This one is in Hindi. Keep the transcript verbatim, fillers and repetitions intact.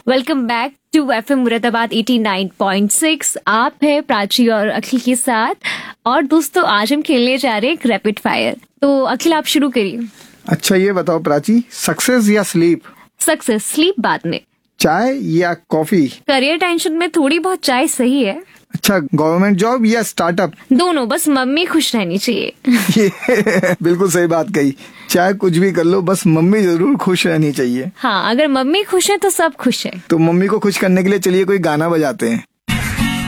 Welcome back to FM Moradabad eighty nine point six. आप है प्राची और अखिल के साथ। और दोस्तों, आज हम खेलने जा रहे हैं एक रैपिड फायर। तो अखिल, आप शुरू करिए। अच्छा, ये बताओ प्राची, सक्सेस या स्लीप? सक्सेस, स्लीप बाद में। चाय या कॉफी? करियर टेंशन में थोड़ी बहुत चाय सही है। अच्छा, गवर्नमेंट जॉब या स्टार्टअप? दोनों, बस मम्मी खुश रहनी चाहिए। ये बिल्कुल सही बात कही। चाहे कुछ भी कर लो, बस मम्मी जरूर खुश रहनी चाहिए। हाँ, अगर मम्मी खुश है तो सब खुश है। तो मम्मी को खुश करने के लिए चलिए कोई गाना बजाते हैं।